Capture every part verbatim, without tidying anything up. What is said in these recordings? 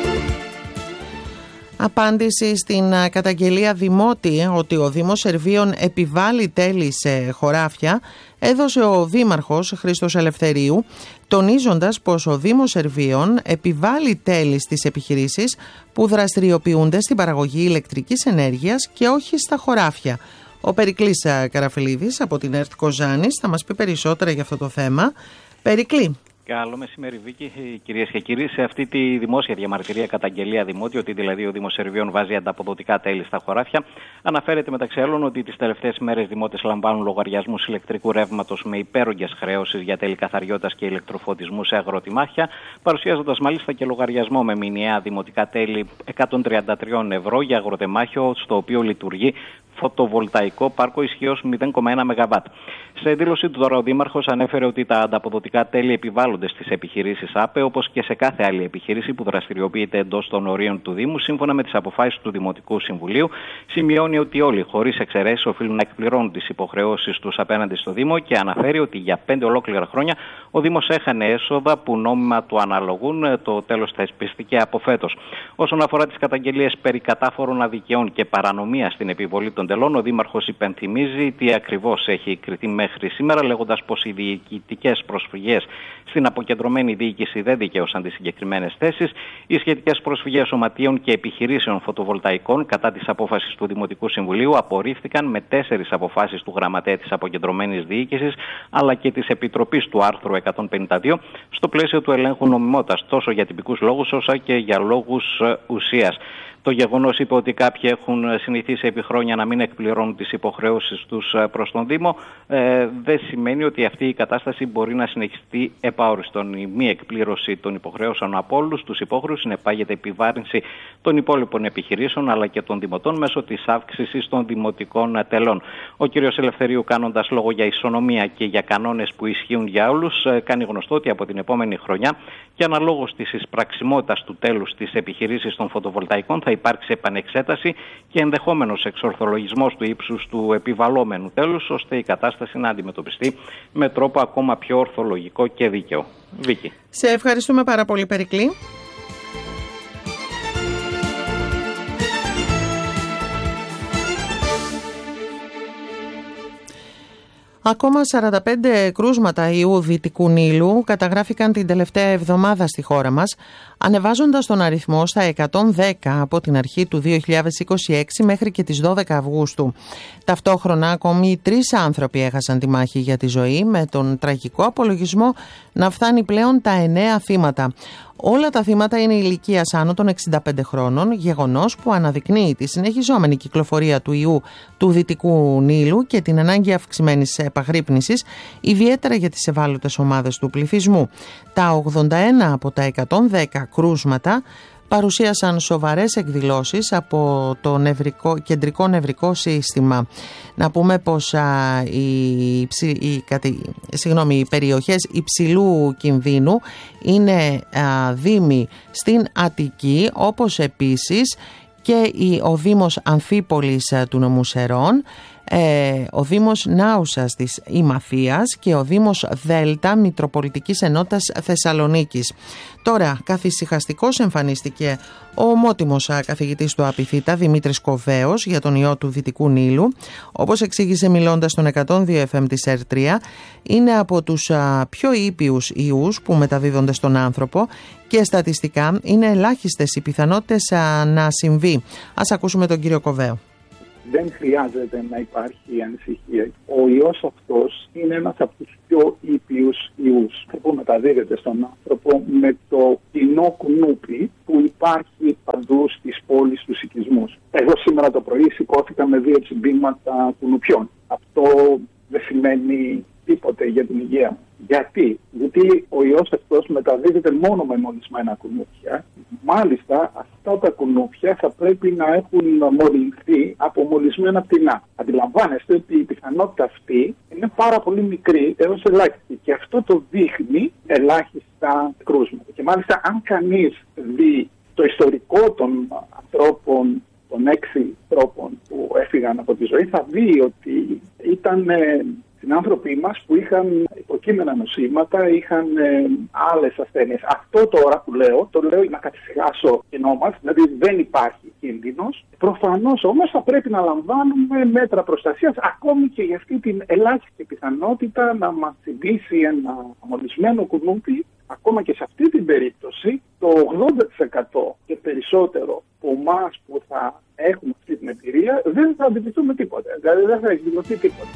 Απάντηση στην καταγγελία Δημότη ότι ο Δήμος Σερβίων επιβάλλει τέλη σε χωράφια έδωσε ο Δήμαρχος Χρήστος Ελευθερίου, τονίζοντας πως ο Δήμος Σερβίων επιβάλλει τέλη στις επιχειρήσεις που δραστηριοποιούνται στην παραγωγή ηλεκτρικής ενέργειας και όχι στα χωράφια. Ο Περικλής Καραφελίδης από την ΕΡΤ Κοζάνης θα μας πει περισσότερα για αυτό το θέμα. Περικλή. Καλό μεσημέρι, Βίκη. Κυρίες και κύριοι, σε αυτή τη δημόσια διαμαρτυρία καταγγελία Δημότη, ότι δηλαδή ο Δήμος Σερβίων βάζει ανταποδοτικά τέλη στα χωράφια, αναφέρεται μεταξύ άλλων ότι τις τελευταίες ημέρες δημότες λαμβάνουν λογαριασμούς ηλεκτρικού ρεύματος με υπέρογγες χρεώσεις για τέλη καθαριότητας και ηλεκτροφωτισμού σε αγροτημάχια, παρουσιάζοντας μάλιστα και λογαριασμό με μηνιαία δημοτικά τέλη εκατόν τριάντα τρία ευρώ για αγροτεμάχιο, στο οποίο λειτουργεί φωτοβολταϊκό πάρκο ισχύως μηδέν κόμμα ένα μεγαβάτ. Σε δήλωση του τώρα ο Δήμαρχος ανέφερε ότι τα ανταποδοτικά τέλη επιβάλλονται στις επιχειρήσεις ΑΠΕ, όπως και σε κάθε άλλη επιχείρηση που δραστηριοποιείται εντός των ορίων του Δήμου, σύμφωνα με τις αποφάσεις του Δημοτικού Συμβουλίου. Σημειώνει ότι όλοι, χωρίς εξαιρέσεις, οφείλουν να εκπληρώνουν τις υποχρεώσεις τους απέναντι στο Δήμο και αναφέρει ότι για πέντε ολόκληρα χρόνια ο Δήμος έχανε έσοδα που νόμιμα του αναλογούν. Το τέλος θεσπίστηκε από φέτος. Όσον αφορά τις καταγγελίες περί κατάφορων αδικαιών και παρανομίας στην επιβολή των τελών, ο Δήμαρχος υπενθυμίζει τι ακριβώς έχει κριθεί μέχρι σήμερα, λέγοντας πως οι διοικητικές προσφυγές στην αποκεντρωμένη διοίκηση δεν δικαίωσαν τις συγκεκριμένες θέσεις. Οι σχετικές προσφυγές σωματείων και επιχειρήσεων φωτοβολταϊκών κατά της απόφασης του Δημοτικού Συμβουλίου απορρίφθηκαν με τέσσερις αποφάσεις του Γραμματέα της Αποκεντρωμένης Διοίκησης αλλά και της Επιτροπής του άρθρου εκατόν πενήντα δύο στο πλαίσιο του ελέγχου νομιμότητας, τόσο για τυπικούς λόγους όσο και για λόγους ουσίας. Το γεγονός, είπε, ότι κάποιοι έχουν συνηθίσει επί χρόνια να μην εκπληρώνουν τις υποχρεώσεις τους προς τον Δήμο, ε, δεν σημαίνει ότι αυτή η κατάσταση μπορεί να συνεχιστεί επαόριστον. Η μη εκπλήρωση των υποχρεώσεων από όλους τους υπόχρεους συνεπάγεται επιβάρυνση των υπόλοιπων επιχειρήσεων αλλά και των δημοτών μέσω της αύξησης των δημοτικών τελών. Ο κ. Ελευθερίου, κάνοντας λόγο για ισονομία και για κανόνες που ισχύουν για όλους, κάνει γνωστό ότι από την επόμενη χρονιά και αναλόγως της εισπραξιμότητας του τέλους της επιχειρήσης των φωτοβολταϊκών θα υπάρξει επανεξέταση και ενδεχόμενος εξορθολογισμός του ύψους του επιβαλλόμενου τέλους, ώστε η κατάσταση να αντιμετωπιστεί με τρόπο ακόμα πιο ορθολογικό και δίκαιο. Βίκη. Σε ευχαριστούμε πάρα πολύ, Περικλή. Ακόμα σαράντα πέντε κρούσματα ιού Δυτικού Νείλου καταγράφηκαν την τελευταία εβδομάδα στη χώρα μας, ανεβάζοντας τον αριθμό στα εκατόν δέκα από την αρχή του δύο χιλιάδες είκοσι έξι μέχρι και τις δώδεκα Αυγούστου. Ταυτόχρονα ακόμη τρεις άνθρωποι έχασαν τη μάχη για τη ζωή, με τον τραγικό απολογισμό να φτάνει πλέον τα εννέα θύματα. Όλα τα θύματα είναι ηλικίας άνω των εξήντα πέντε χρόνων, γεγονός που αναδεικνύει τη συνεχιζόμενη κυκλοφορία του ιού του Δυτικού Νείλου και την ανάγκη αυξημένης επαγρύπνησης, ιδιαίτερα για τις ευάλωτες ομάδες του πληθυσμού. Τα ογδόντα ένα από τα εκατόν δέκα κρούσματα παρουσίασαν σοβαρές εκδηλώσεις από το νευρικό, κεντρικό νευρικό σύστημα. Να πούμε πως α, οι, οι, οι, συγγνώμη, οι περιοχές υψηλού κινδύνου είναι α, δήμοι στην Αττική, όπως επίσης και η, ο Δήμος Αμφίπολης α, του νομού Σερών, Ε, ο Δήμος Νάουσας της Ημαθίας και ο Δήμος Δέλτα Μητροπολιτικής Ενότητας Θεσσαλονίκης. Τώρα καθησυχαστικός εμφανίστηκε ο ομότιμος καθηγητής του ΑΠΙΘΙΤΑ Δημήτρης Κοβέος για τον ιό του Δυτικού Νείλου. Όπως εξήγησε μιλώντας στον εκατόν δύο εφ εμ της ΕΡΤ τρία, είναι από τους α, πιο ήπιους ιούς που μεταδίδονται στον άνθρωπο και στατιστικά είναι ελάχιστες οι πιθανότητες α, να συμβεί. Ας ακούσουμε τον κύριο Κοβέο. Δεν χρειάζεται να υπάρχει ανησυχία. Ο ιός αυτός είναι ένας από τους πιο ήπιους ιούς που μεταδίδεται στον άνθρωπο με το κοινό κουνούπι που υπάρχει παντού στις πόλεις, στους οικισμούς. Εγώ σήμερα το πρωί σηκώθηκα με δύο τσιμπήματα κουνουπιών. Αυτό δεν σημαίνει τίποτε για την υγεία μου. Γιατί? Γιατί ο ιός αυτός μεταδίδεται μόνο με μολυσμένα κουνούπια. Μάλιστα, αυτά τα κουνούπια θα πρέπει να έχουν μολυνθεί από μολυσμένα πτηνά. Αντιλαμβάνεστε ότι η πιθανότητα αυτή είναι πάρα πολύ μικρή έως ελάχιστη. Και αυτό το δείχνει ελάχιστα κρούσματα. Και μάλιστα, αν κανείς δει το ιστορικό των ανθρώπων, των έξι τρόπων που έφυγαν από τη ζωή, θα δει ότι ήταν συνάνθρωποι μας που είχαν υποκύψει υποκείμενα νοσήματα, είχαν ε, άλλες ασθένειες. Αυτό τώρα που λέω, το λέω να καθησυχάσω κοινό μας, δηλαδή δεν υπάρχει κίνδυνος. Προφανώς όμως θα πρέπει να λαμβάνουμε μέτρα προστασίας, ακόμη και για αυτή την ελάχιστη πιθανότητα να μας συμπήσει ένα μολυσμένο κουνούπι. Ακόμα και σε αυτή την περίπτωση, το ογδόντα τοις εκατό και περισσότερο από εμάς που θα έχουμε αυτή την εμπειρία δεν θα αντιληφθούμε τίποτα. Δηλαδή δεν θα εκδηλωθεί τίποτα.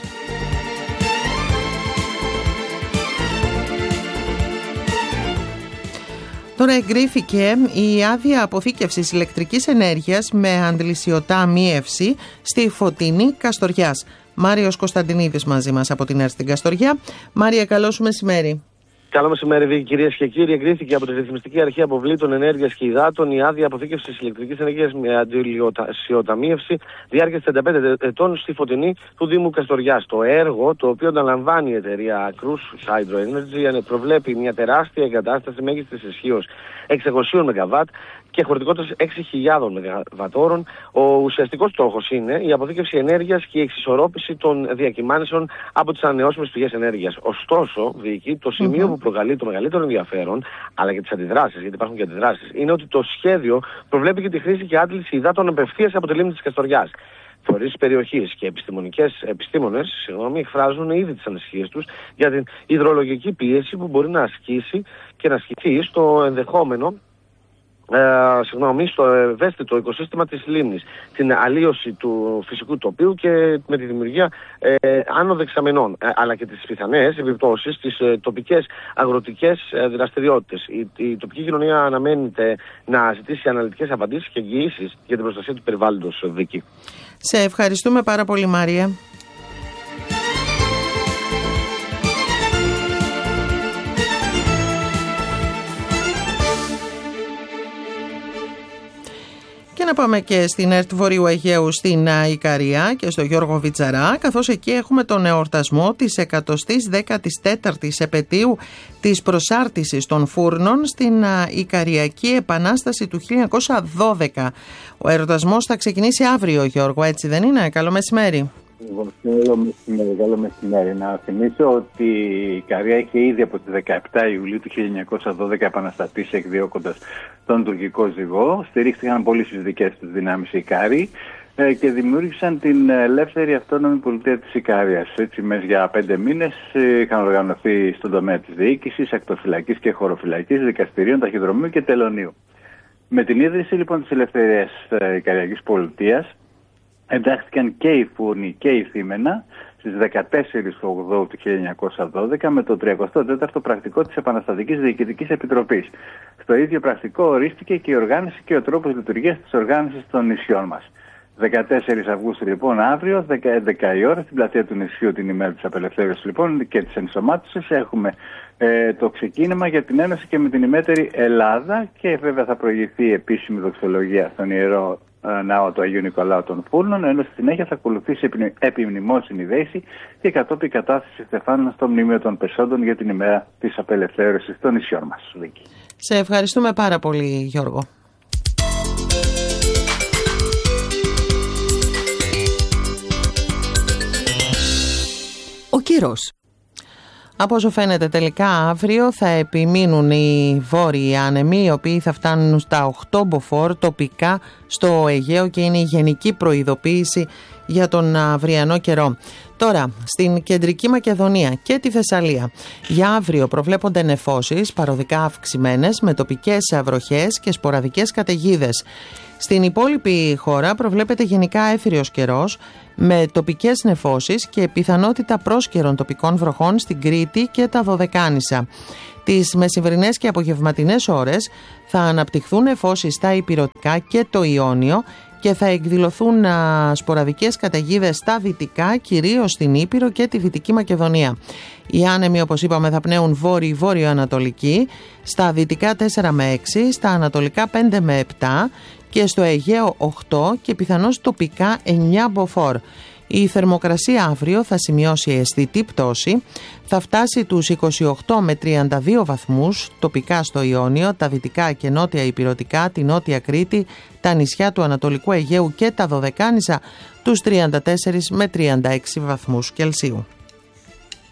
Τώρα εγκρίθηκε η άδεια αποθήκευσης ηλεκτρικής ενέργειας με αντλησιωτά μείευση στη Φωτεινή Καστοριάς. Μάριος Κωνσταντινίδης μαζί μας από την ΕΡΤ στην Καστοριά. Μάρια, καλό σου μεσημέρι. Καλό μεσημέρι, κυρίες και κύριοι. Εγκρίθηκε από τη Ρυθμιστική Αρχή Αποβλήτων Ενέργειας και Υδάτων η άδεια αποθήκευσης ηλεκτρικής ενέργειας με αντιλησιωταμείευση διάρκειας τριάντα πέντε ετών στη Φωτεινή του Δήμου Καστοριάς. Το έργο, το οποίο αναλαμβάνει η εταιρεία Cruise Hydro Energy, προβλέπει μια τεράστια εγκατάσταση μέγιστης ισχύως εξακόσια μεγαβάτ και χωρητικότητας έξι χιλιάδες μεγαβατόρων. Ο ουσιαστικός στόχος είναι η αποθήκευση ενέργειας και η εξισορρόπηση των διακυμάνσεων από τις ανανεώσιμες πηγές ενέργειας. Ωστόσο, Βίκη, το σημείο mm-hmm. που προκαλεί το μεγαλύτερο ενδιαφέρον, αλλά και τις αντιδράσεις, γιατί υπάρχουν και αντιδράσεις, είναι ότι το σχέδιο προβλέπει και τη χρήση και άντληση υδάτων απευθείας από τη λίμνη της Καστοριάς. Φορείς περιοχής και επιστημονικές επιστήμονες συγγνώμη, εκφράζουν ήδη τις ανησυχίες τους για την υδρολογική πίεση που μπορεί να ασκήσει και να ασκηθεί στο ενδεχόμενο Ε, συγγνώμη, στο ευαίσθητο οικοσύστημα της λίμνης, την αλλίωση του φυσικού τοπίου και με τη δημιουργία ε, άνω δεξαμενών, ε, αλλά και τις πιθανές επιπτώσεις στις ε, τοπικές αγροτικές ε, δραστηριότητες. Η, η τοπική κοινωνία αναμένεται να ζητήσει αναλυτικές απαντήσεις και εγγυήσεις για την προστασία του περιβάλλοντος, Βίκη. Σε ευχαριστούμε πάρα πολύ, Μάρια. Και να πάμε και στην ΕΡΤ Βορείου Αιγαίου στην Ικαρία και στο Γιώργο Βιτζαρά, καθώς εκεί έχουμε τον εορτασμό της εκατοστής δέκατης τέταρτης επετείου της προσάρτησης των φούρνων στην Ικαριακή Επανάσταση του χίλια εννιακόσια δώδεκα. Ο εορτασμός θα ξεκινήσει αύριο, Γιώργο, έτσι δεν είναι? Καλό μεσημέρι. Καλό μεσημέρι, καλό μεσημέρι. Να θυμίσω ότι η Ικαρία είχε ήδη από τις δεκαεπτά Ιουλίου του χίλια εννιακόσια δώδεκα επαναστατήσει εκδιώκοντας τον τουρκικό ζυγό. Στηρίχθηκαν πολύ στις δικές τους δυνάμεις οι Ικάροι και δημιούργησαν την ελεύθερη αυτόνομη πολιτεία της Ικαρίας. Έτσι, μέσα για πέντε μήνες είχαν οργανωθεί στον τομέα της διοίκησης, ακτοφυλακής και χωροφυλακής, δικαστηρίων, ταχυδρομείου και τελωνίου. Με την ίδρυση λοιπόν της ελευθερίας Ικαριακής πολιτείας, εντάχθηκαν και οι φούρνοι και η Θήμενα στις δεκατέσσερις Οκτωβρίου του χίλια εννιακόσια δώδεκα με το τριακοστό τέταρτο πρακτικό της Επαναστατικής Διοικητικής Επιτροπής. Στο ίδιο πρακτικό ορίστηκε και η οργάνωση και ο τρόπος λειτουργίας της οργάνωσης των νησιών μας. δεκατέσσερις Αυγούστου λοιπόν, αύριο, έντεκα η ώρα, στην πλατεία του νησιού, την ημέρα της απελευθέρωσης λοιπόν και της ενσωμάτωσης, έχουμε ε, το ξεκίνημα για την Ένωση και με την ημέτερη Ελλάδα και βέβαια θα προηγηθεί η επίσημη δοξολογία στον Ιερό Ναό του Αγίου Νικολάου των Φούρνων, ενώ στη συνέχεια θα ακολουθήσει επιμνημόσυνη δέηση και κατόπιν κατάθεση στεφάνων στο μνημείο των Πεσόντων για την ημέρα της απελευθέρωσης των νησιών μας. Σε ευχαριστούμε πάρα πολύ, Γιώργο. Ο καιρός. Από όσο φαίνεται τελικά αύριο θα επιμείνουν οι βόρειοι άνεμοι, οι οποίοι θα φτάνουν στα οκτώ μποφόρ τοπικά στο Αιγαίο και είναι η γενική προειδοποίηση για τον αυριανό καιρό. Τώρα, στην Κεντρική Μακεδονία και τη Θεσσαλία για αύριο προβλέπονται νεφώσεις παροδικά αυξημένες με τοπικές βροχές και σποραδικές καταιγίδες. Στην υπόλοιπη χώρα προβλέπεται γενικά έθριος καιρός με τοπικές νεφώσεις και πιθανότητα πρόσκαιρων τοπικών βροχών στην Κρήτη και τα Δωδεκάνησα. Τις μεσημβρινές και απογευματινές ώρες θα αναπτυχθούν νεφώσεις στα Ηπειρωτικά και το Ιόνιο και θα εκδηλωθούν α, σποραδικές καταιγίδες στα δυτικά, κυρίως στην Ήπειρο και τη Δυτική Μακεδονία. Οι άνεμοι, όπως είπαμε, θα πνέουν βόρειο-βόρειο-ανατολική, στα δυτικά τέσσερα με έξι, στα ανατολικά πέντε με επτά και στο Αιγαίο οκτώ και πιθανώς τοπικά εννιά μποφόρ. Η θερμοκρασία αύριο θα σημειώσει αισθητή πτώση, θα φτάσει τους είκοσι οκτώ με τριάντα δύο βαθμούς τοπικά στο Ιόνιο, τα δυτικά και νότια Ηπειρωτικά, τη νότια Κρήτη, τα νησιά του Ανατολικού Αιγαίου και τα Δωδεκάνησα τους τριάντα τέσσερα με τριάντα έξι βαθμούς Κελσίου.